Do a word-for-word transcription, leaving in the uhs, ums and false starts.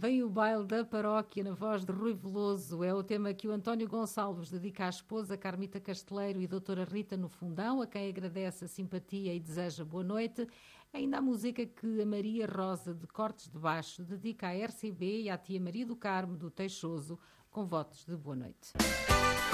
Vem o baile da paróquia na voz de Rui Veloso. É o tema que o António Gonçalves dedica à esposa Carmita Casteleiro e doutora Rita no Fundão, a quem agradece a simpatia e deseja boa noite. Ainda a música que a Maria Rosa de Cortes de Baixo dedica à R C B e à tia Maria do Carmo do Teixoso, com votos de boa noite.